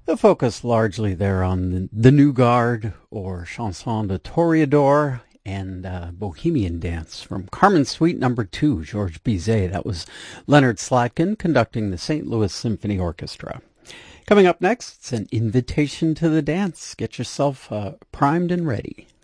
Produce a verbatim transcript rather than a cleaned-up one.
The focus largely there on the, the New Guard, or Chanson de Toreador, and uh, Bohemian Dance from Carmen Suite Number Two, Georges Bizet. That was Leonard Slatkin conducting the Saint Louis Symphony Orchestra. Coming up next, it's an invitation to the dance. Get yourself uh, primed and ready.